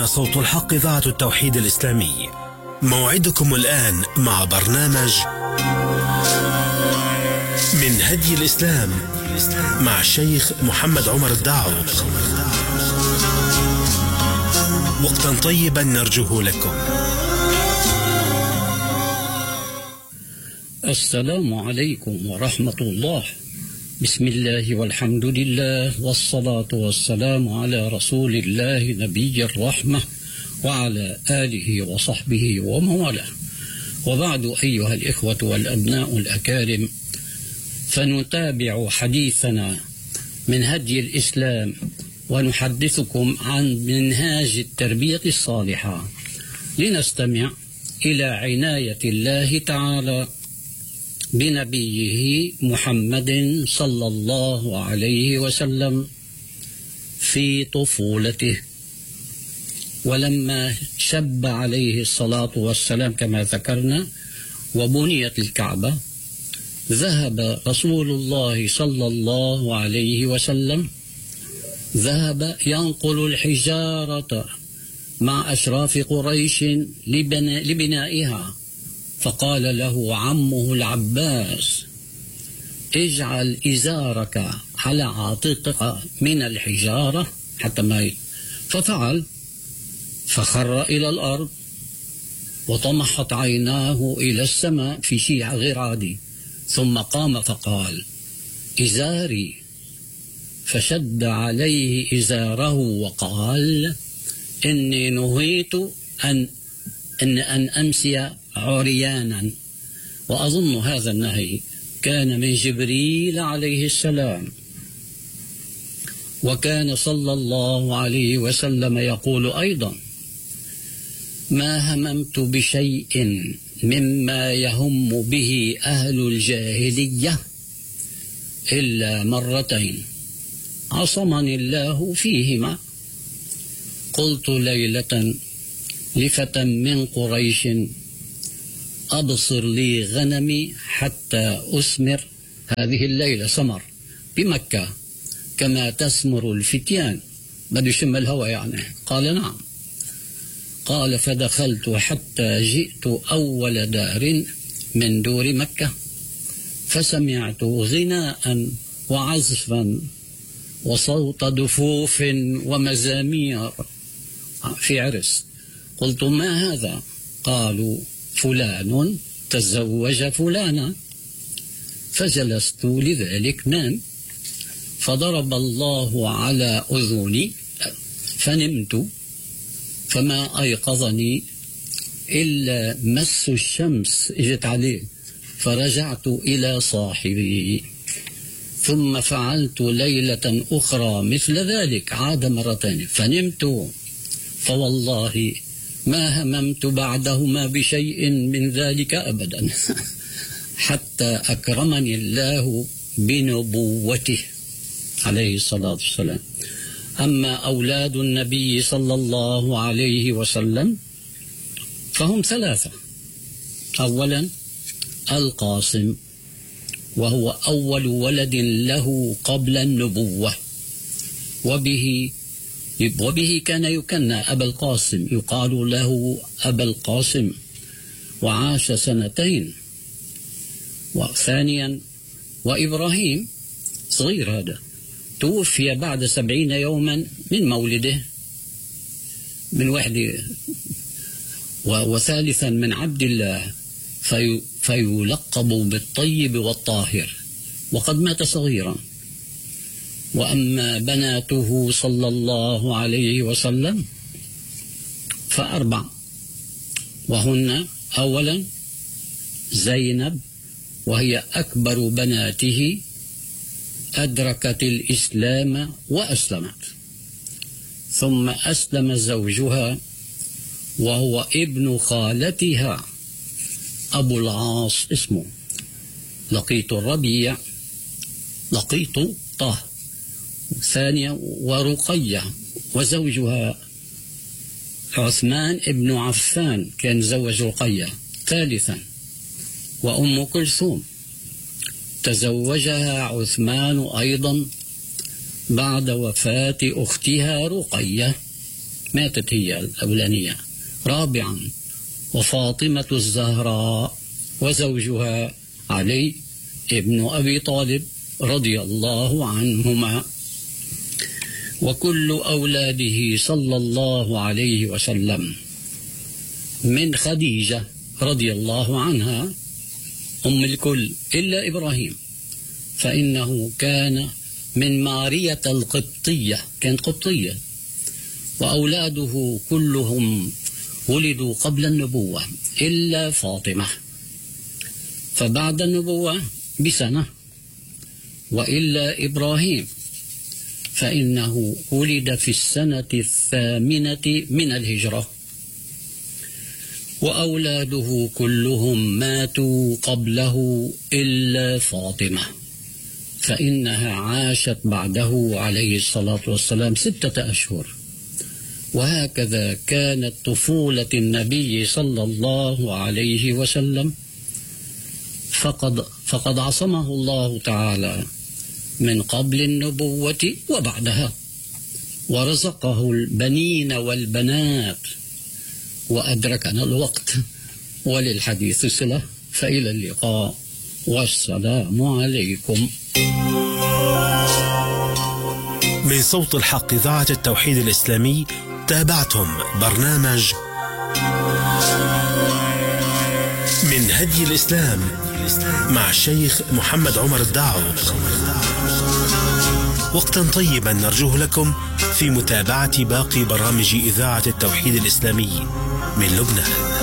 هنا صوت الحق إذاعة التوحيد الإسلامي. موعدكم الآن مع برنامج من هدي الإسلام مع الشيخ محمد عمر الدعوض. وقتا طيبا نرجوه لكم. السلام عليكم ورحمة الله. بسم الله والحمد لله والصلاة والسلام على رسول الله نبي الرحمة وعلى آله وصحبه ومن والاه. وبعد أيها الإخوة والأبناء الأكارم، فنتابع حديثنا من هدي الإسلام ونحدثكم عن منهاج التربية الصالحة، لنستمع إلى عناية الله تعالى بنبيه محمد صلى الله عليه وسلم في طفولته. ولما شب عليه الصلاة والسلام كما ذكرنا وبنيت الكعبة، ذهب رسول الله صلى الله عليه وسلم ذهب ينقل الحجارة مع أشراف قريش لبنائها، فقال له عمه العباس: اجعل إزارك على عاتقك من الحجارة حتى ما ففعل، فخر إلى الأرض وطمحت عيناه إلى السماء في شيء غير عادي، ثم قام فقال: إزاري، فشد عليه إزاره وقال: إني نهيت أن أمسي عريانا. وأظن هذا النهي كان من جبريل عليه السلام. وكان صلى الله عليه وسلم يقول أيضا: ما هممت بشيء مما يهم به أهل الجاهلية إلا مرتين عصمني الله فيهما. قلت ليلة لفتى من قريش: أبصر لي غنمي حتى أثمر. هذه الليلة سمر بمكة كما تسمر الفتيان، بده يشم الهوى يعني. قال: نعم. قال: فدخلت حتى جئت أول دار من دور مكة، فسمعت غناء وعزفا وصوت دفوف ومزامير في عرس. قلت: ما هذا؟ قالوا: فلان تزوج فلانا. فجلست لذلك نام، فضرب الله على أذني فنمت، فما أيقظني إلا مس الشمس اجت عليه، فرجعت إلى صاحبي. ثم فعلت ليلة أخرى مثل ذلك، عاد مرتين فنمت، فوالله ما هممت بعدهما بشيء من ذلك أبدا حتى أكرمني الله بنبوته عليه الصلاة والسلام. أما أولاد النبي صلى الله عليه وسلم فهم ثلاثة. أولا القاسم، وهو أول ولد له قبل النبوة، وبه كان يكنى أبا القاسم، يقال له أبا القاسم، وعاش 2 سنين. وثانيا وإبراهيم صغير، هذا توفي بعد 70 يوما من مولده من وحده. وثالثا من عبد الله، فيلقب بالطيب والطاهر، وقد مات صغيرا. وأما بناته صلى الله عليه وسلم ف4، وهن: أولا زينب، وهي أكبر بناته، أدركت الإسلام وأسلمت. ثم أسلم زوجها وهو ابن خالتها أبو العاص اسمه، لقيط الربيع، لقيط طه. ثانيا ورقية، وزوجها عثمان ابن عفان كان زوج رقية. ثالثا وأم كلثوم، تزوجها عثمان أيضا بعد وفاة أختها رقية ماتت هي الأولانية. رابعا وفاطمة الزهراء وزوجها علي ابن أبي طالب رضي الله عنهما، وكل أولاده صلى الله عليه وسلم من خديجة رضي الله عنها أم الكل إلا إبراهيم، فإنه كان من مارية القبطية، كانت قبطية، وأولاده كلهم ولدوا قبل النبوة إلا فاطمة، فبعد النبوة بسنة، وإلا إبراهيم فإنه ولد في السنة 8 من الهجرة، وأولاده كلهم ماتوا قبله إلا فاطمة، فإنها عاشت بعده عليه الصلاة والسلام 6 أشهر. وهكذا كانت طفولة النبي صلى الله عليه وسلم، فقد عصمه الله تعالى من قبل النبوة وبعدها، ورزقه البنين والبنات، وأدركنا الوقت وللحديث صلة، فإلى اللقاء والسلام عليكم. من صوت الحق إذاعة التوحيد الإسلامي تابعتم برنامج من هدي الإسلام مع الشيخ محمد عمر الداعوق. وقتا طيبا نرجوه لكم في متابعة باقي برامج إذاعة التوحيد الإسلامي من لبنان.